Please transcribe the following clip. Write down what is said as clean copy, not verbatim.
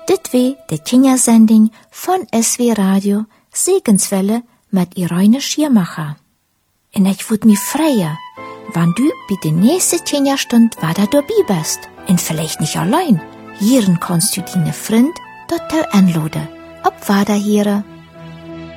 Dit wie de Kindersending von SW Radio Segenswelle mit Irene Schirmacher. En ich würd mich freuen, wann du bei der nächsten Kinderstund wieder dabei bist. Und vielleicht nicht allein. Hier kannst du deine Freund dort anladen. Ob weiter hier.